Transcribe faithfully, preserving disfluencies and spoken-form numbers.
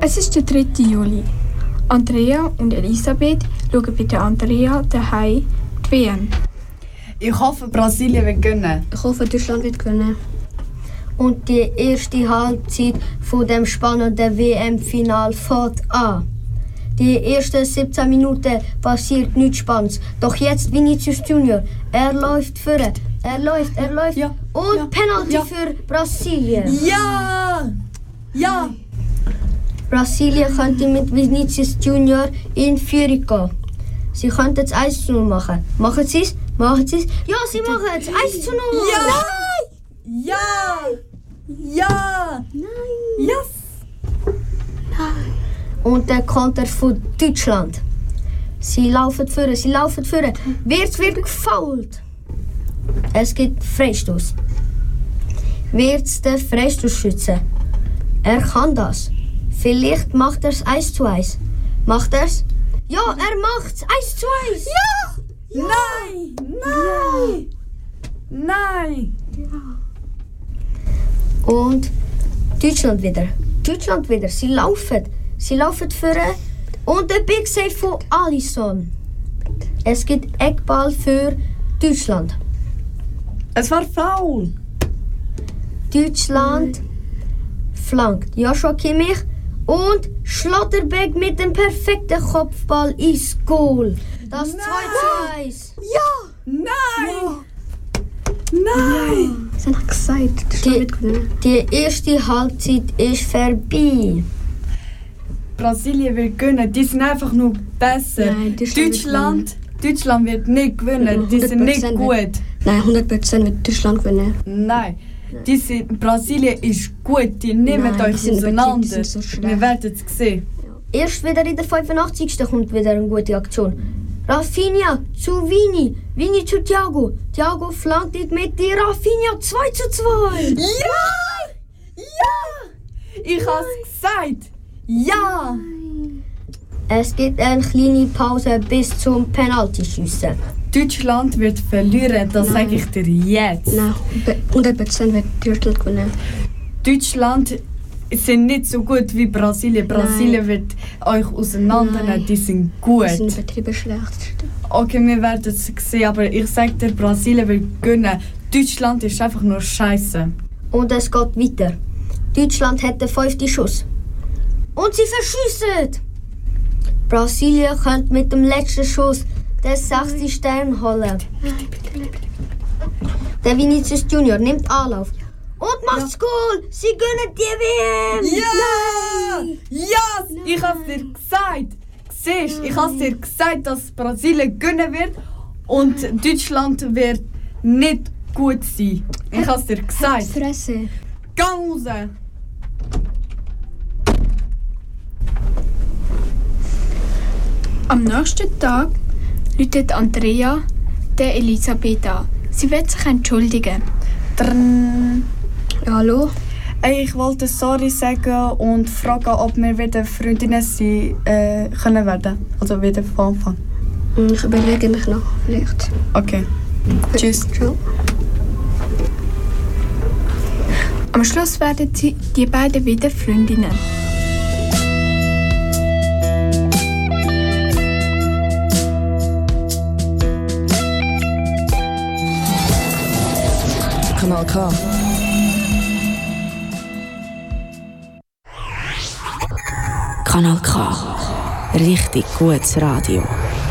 Es ist der dritte Juli. Andrea und Elisabeth schauen bei der Andrea daheim die W M. Ich hoffe, Brasilien wird gewinnen. Ich hoffe, Deutschland wird gewinnen. Und die erste Halbzeit von dem spannenden W M-Final fängt an. Die ersten siebzehn Minuten passiert nichts Spannendes. Doch jetzt Vinicius Junior. Er läuft vorne. Er läuft, er läuft. Ja, und ja, Penalty ja. für Brasilien. Ja! Ja! Brasilien könnte mit Vinicius Junior in Führung gehen. Sie könnten es eins zu null machen. Machen sie es? Machen sie es? Ja, sie machen es! eins zu null! Ja! Ja! Ja! Nein! Yes! Nein! Und der Konter von Deutschland. Sie laufen vorne, sie laufen vorne. Wird wird gefoult. Es gibt Freistoß. Wird der Freistoß schützen? Er kann das. Vielleicht macht er es eins zu eins. Macht er es? Ja, er macht es eins zu eins. Ja! Ja! Nein! Nein! Ja. Und Deutschland wieder. Deutschland wieder. Sie laufen. Sie laufen vorne. Und der Big Save von Alisson. Es gibt Eckball für Deutschland. Es war faul. Deutschland flankt Joshua Kimmich und Schlotterbeck mit dem perfekten Kopfball ins Goal. Das zwei zu eins. Ja! Nein! Nein! Sie haben gesagt, Die, die erste Halbzeit ist vorbei. Brasilien wird gewinnen. Die sind einfach nur besser. Nein, Deutschland Deutschland, Deutschland wird nicht gewinnen. Die sind nicht gut. Nein, hundert Prozent wird Deutschland gewinnen. Nein. Die sind, Brasilien ist gut. Die nehmen Nein, euch die sind auseinander. wirklich- die sind so schlecht. Wir werden es sehen. Erst wieder in der fünfundachtzigsten kommt wieder eine gute Aktion. Rafinha zu Vini. Vini zu Thiago. Thiago flankt in die Mitte. Rafinha zwei zu zwei. Ja! Ja! Ich habe es gesagt. Ja! Es gibt eine kleine Pause bis zum Penaltyschiessen. Deutschland wird verlieren, das sage ich dir jetzt. Nein, hundert Prozent wird Deutschland gewinnen. Deutschland sind nicht so gut wie Brasilien. Brasilien wird euch auseinandernehmen, die sind gut. Die sind übertrieben schlecht. Okay, wir werden es sehen, aber ich sage dir, Brasilien wird gewinnen. Deutschland ist einfach nur Scheiße. Und es geht weiter. Deutschland hat den fünften Schuss. Und sie verschiessen! Brasilien könnte mit dem letzten Schuss den sechsten Stern holen. Der Vinicius Junior nimmt Anlauf. Und macht das Goal! Sie gewinnen die W M! Ja! Ja! Ich habe dir gesagt! Siehst, ich habe dir gesagt, dass Brasilien gewinnen wird und Deutschland wird nicht gut sein. Ich habe dir gesagt. Fresse. Geh raus! Am nächsten Tag ruft Andrea der Elisabeth an. Sie wird sich entschuldigen. Drrrn. Ja, hallo? Ey, ich wollte sorry sagen und fragen, ob wir wieder Freundinnen sein äh, können werden. Also wieder von Anfang. Ich überlege mich noch, vielleicht. Okay. Tschüss. Ciao. Am Schluss werden sie, die beiden wieder Freundinnen. Kanal K. Kanal K. Richtig gutes Radio.